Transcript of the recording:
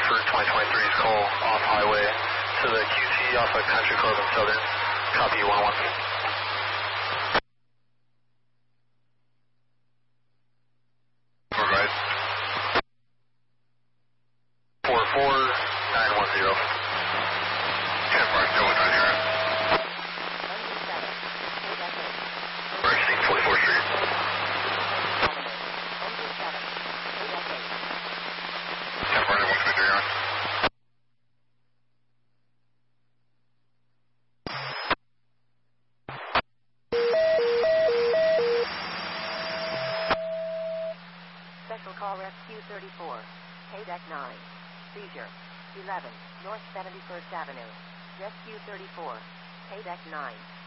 for 2023's call off highway to the QT off of Country Club in Southern. Copy 111. Special call Rescue 34, KDEC 9, seizure, 11, North 71st Avenue, Rescue 34, KDEC 9.